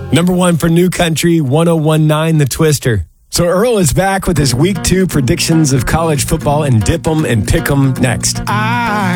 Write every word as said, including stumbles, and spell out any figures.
Number one for New Country, one oh one point nine The Twister. So Earl is back with his week two predictions of college football and dip 'em and pick 'em next. I